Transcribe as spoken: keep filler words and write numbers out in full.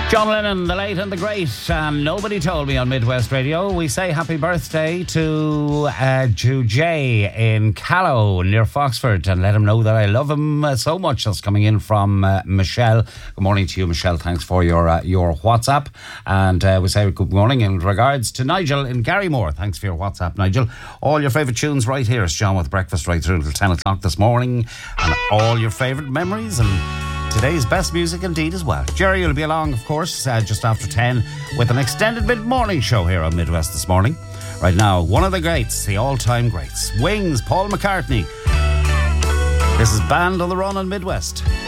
John Lennon, the late and the great, and Nobody Told Me on Midwest Radio. We say happy birthday to, uh, to Jay in Callow near Foxford, and let him know that I love him uh, so much. That's coming in from uh, Michelle. Good morning to you, Michelle. Thanks for your uh, your WhatsApp. And uh, we say good morning in regards to Nigel in Garrymore. Thanks for your WhatsApp, Nigel. All your favourite tunes right here. It's John with breakfast right through until ten o'clock this morning, and all your favourite memories and today's best music indeed as well. Jerry will be along, of course, uh, just after ten with an extended mid-morning show here on Midwest this morning. Right now, one of the greats, the all-time greats, Wings, Paul McCartney. This is Band on the Run on Midwest.